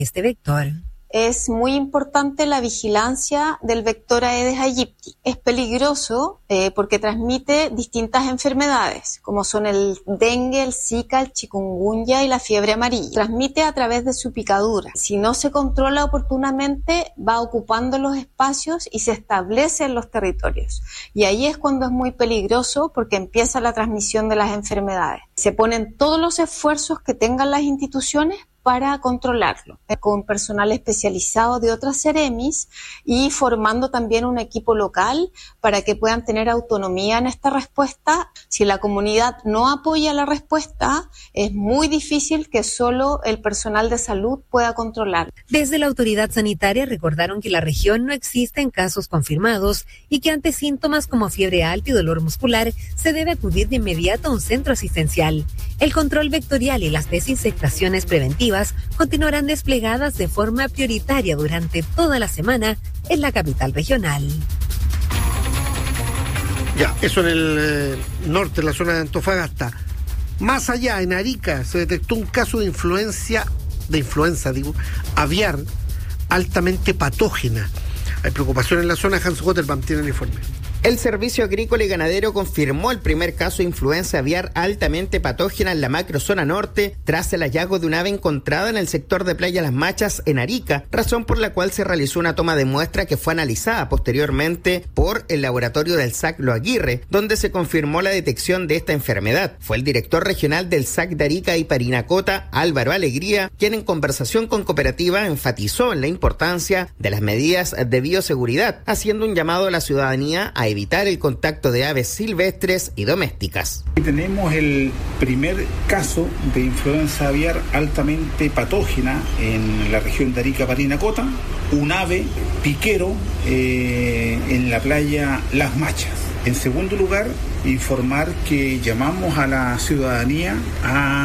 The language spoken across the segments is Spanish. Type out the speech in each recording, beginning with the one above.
este vector. Es muy importante la vigilancia del vector Aedes aegypti. Es peligroso porque transmite distintas enfermedades, como son el dengue, el zika, el chikungunya y la fiebre amarilla. Transmite a través de su picadura. Si no se controla oportunamente, va ocupando los espacios y se establece en los territorios. Y ahí es cuando es muy peligroso porque empieza la transmisión de las enfermedades. Se ponen todos los esfuerzos que tengan las instituciones para controlarlo, con personal especializado de otras Ceremis y formando también un equipo local para que puedan tener autonomía en esta respuesta. Si la comunidad no apoya la respuesta, es muy difícil que solo el personal de salud pueda controlar. Desde la autoridad sanitaria recordaron que en la región no existen casos confirmados y que ante síntomas como fiebre alta y dolor muscular se debe acudir de inmediato a un centro asistencial. El control vectorial y las desinfectaciones preventivas continuarán desplegadas de forma prioritaria durante toda la semana en la capital regional. Ya, eso en el norte, en la zona de Antofagasta. Más allá, en Arica, se detectó un caso de influenza aviar altamente patógena. Hay preocupación en la zona. Hans Gotterbaum tiene el informe. El Servicio Agrícola y Ganadero confirmó el primer caso de influenza aviar altamente patógena en la macrozona norte tras el hallazgo de un ave encontrada en el sector de Playa Las Machas en Arica, razón por la cual se realizó una toma de muestra que fue analizada posteriormente por el laboratorio del SAC Lo Aguirre, donde se confirmó la detección de esta enfermedad. Fue el director regional del SAC de Arica y Parinacota, Álvaro Alegría, quien en conversación con Cooperativa enfatizó en la importancia de las medidas de bioseguridad, haciendo un llamado a la ciudadanía a evitar el contacto de aves silvestres y domésticas. Tenemos el primer caso de influenza aviar altamente patógena en la región de Arica-Parinacota, un ave piquero en la playa Las Machas. En segundo lugar, informar que llamamos a la ciudadanía a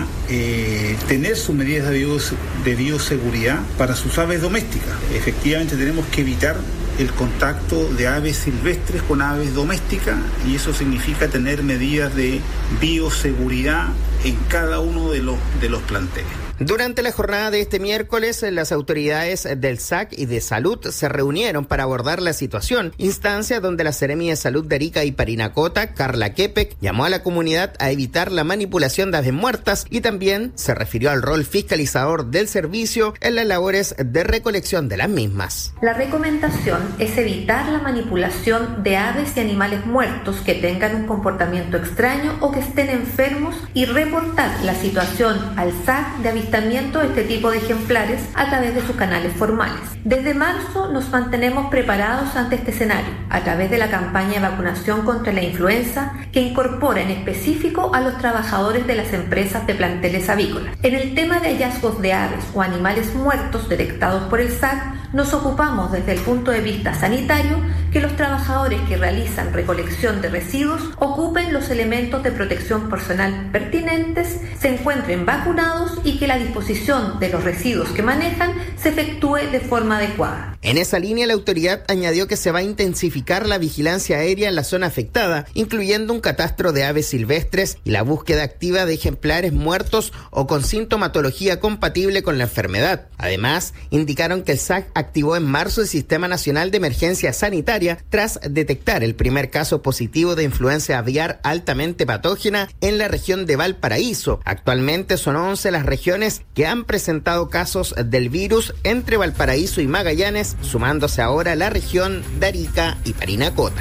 tener sus medidas de bioseguridad para sus aves domésticas. Efectivamente tenemos que evitar el contacto de aves silvestres con aves domésticas y eso significa tener medidas de bioseguridad en cada uno de los planteles. Durante la jornada de este miércoles, las autoridades del SAC y de Salud se reunieron para abordar la situación, instancia donde la Seremi de Salud de Arica y Parinacota, Carla Quepec, llamó a la comunidad a evitar la manipulación de aves muertas y también se refirió al rol fiscalizador del servicio en las labores de recolección de las mismas. La recomendación es evitar la manipulación de aves y animales muertos que tengan un comportamiento extraño o que estén enfermos y reportar la situación al SAC de avistamiento de este tipo de ejemplares a través de sus canales formales. Desde marzo nos mantenemos preparados ante este escenario a través de la campaña de vacunación contra la influenza que incorpora en específico a los trabajadores de las empresas de planteles avícolas. En el tema de hallazgos de aves o animales muertos detectados por el SAC, nos ocupamos desde el punto de vista sanitario que los trabajadores que realizan recolección de residuos ocupen los elementos de protección personal pertinentes, se encuentren vacunados y que la disposición de los residuos que manejan se efectúe de forma adecuada. En esa línea, la autoridad añadió que se va a intensificar la vigilancia aérea en la zona afectada, incluyendo un catastro de aves silvestres y la búsqueda activa de ejemplares muertos o con sintomatología compatible con la enfermedad. Además, indicaron que el SAC activó en marzo el Sistema Nacional de Emergencia Sanitaria tras detectar el primer caso positivo de influenza aviar altamente patógena en la región de Valparaíso. Actualmente son 11 las regiones que han presentado casos del virus entre Valparaíso y Magallanes, sumándose ahora la región de Arica y Parinacota.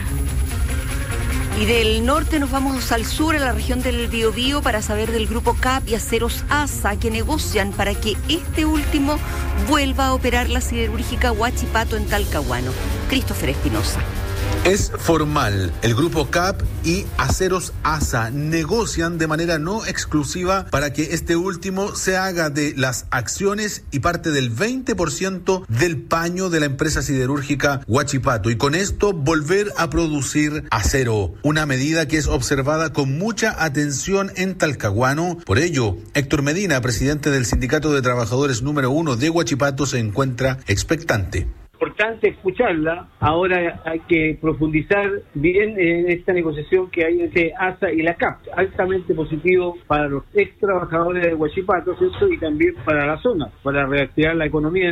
Y del norte nos vamos al sur, a la región del Biobío, para saber del grupo CAP y Aceros ASA, que negocian para que este último vuelva a operar la siderúrgica Huachipato en Talcahuano. Christopher Espinosa. Es formal. El grupo CAP y Aceros ASA negocian de manera no exclusiva para que este último se haga de las acciones y parte del 20% del paño de la empresa siderúrgica Huachipato y con esto volver a producir acero, una medida que es observada con mucha atención en Talcahuano. Por ello, Héctor Medina, presidente del Sindicato de Trabajadores número 1 de Huachipato, se encuentra expectante. Importante escucharla. Ahora hay que profundizar bien en esta negociación que hay entre ASA y la CAP. Altamente positivo para los ex trabajadores de Huachipato, ¿cierto? Y también para la zona, para reactivar la economía.